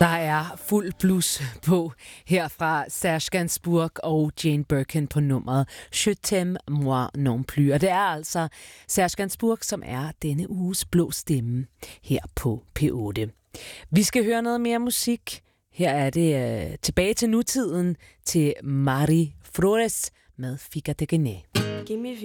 Der er fuld blus på her fra Serge Gainsbourg og Jane Birkin på nummeret Je t'aime moi non plus. Og det er altså Serge Gainsbourg, som er denne uges blå stemme her på P8. Vi skal høre noget mere musik. Her er det tilbage til nutiden til Mari Flores med Fica de Guinea.